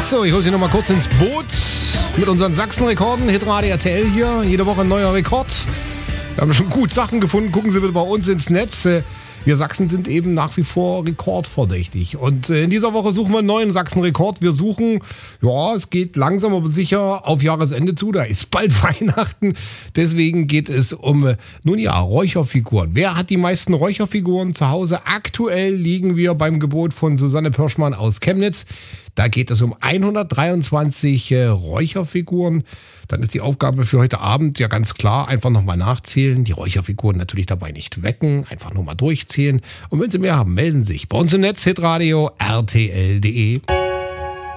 So, ich hole Sie noch mal kurz ins Boot mit unseren Sachsen-Rekorden. Hitradio RTL hier, jede Woche ein neuer Rekord. Wir haben schon gut Sachen gefunden, gucken Sie bitte bei uns ins Netz. Wir Sachsen sind eben nach wie vor rekordverdächtig. Und in dieser Woche suchen wir einen neuen Sachsen-Rekord. Wir suchen, ja, es geht langsam aber sicher auf Jahresende zu. Da ist bald Weihnachten. Deswegen geht es um, nun ja, Räucherfiguren. Wer hat die meisten Räucherfiguren zu Hause? Aktuell liegen wir beim Gebot von Susanne Pirschmann aus Chemnitz. Da geht es um 123 Räucherfiguren. Dann ist die Aufgabe für heute Abend ja ganz klar, einfach nochmal nachzählen. Die Räucherfiguren natürlich dabei nicht wecken, einfach nur mal durchzählen. Und wenn Sie mehr haben, melden Sie sich bei uns im Netz, hitradio rtl.de.